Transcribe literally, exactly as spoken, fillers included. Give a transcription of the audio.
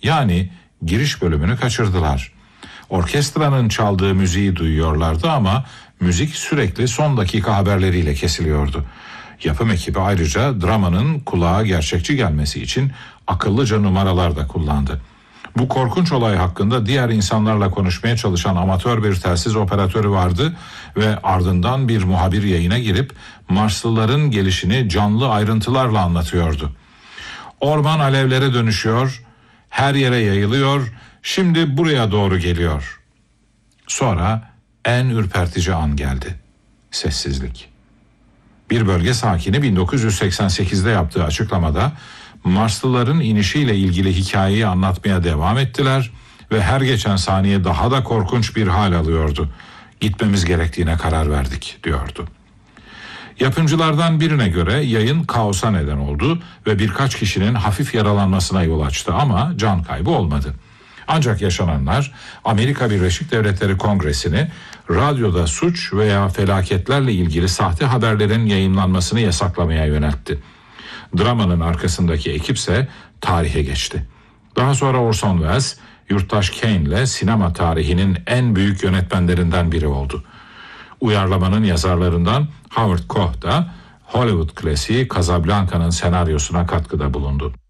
Yani giriş bölümünü kaçırdılar. Orkestranın çaldığı müziği duyuyorlardı ama müzik sürekli son dakika haberleriyle kesiliyordu. Yapım ekibi ayrıca dramanın kulağa gerçekçi gelmesi için akıllıca numaralar da kullandı. Bu korkunç olay hakkında diğer insanlarla konuşmaya çalışan amatör bir telsiz operatörü vardı ve ardından bir muhabir yayına girip Marslıların gelişini canlı ayrıntılarla anlatıyordu. Orman alevlere dönüşüyor, her yere yayılıyor, şimdi buraya doğru geliyor. Sonra en ürpertici an geldi. Sessizlik. Bir bölge sakini bin dokuz yüz seksen sekizde yaptığı açıklamada Marslıların inişiyle ilgili hikayeyi anlatmaya devam ettiler ve her geçen saniye daha da korkunç bir hal alıyordu. Gitmemiz gerektiğine karar verdik, diyordu. Yapımcılardan birine göre yayın kaosa neden oldu ve birkaç kişinin hafif yaralanmasına yol açtı ama can kaybı olmadı. Ancak yaşananlar Amerika Birleşik Devletleri Kongresi'ni radyoda suç veya felaketlerle ilgili sahte haberlerin yayınlanmasını yasaklamaya yöneltti. Dramanın arkasındaki ekipse tarihe geçti. Daha sonra Orson Welles, yurttaş Kane'le sinema tarihinin en büyük yönetmenlerinden biri oldu. Uyarlamanın yazarlarından Howard Koch da Hollywood klasiği Casablanca'nın senaryosuna katkıda bulundu.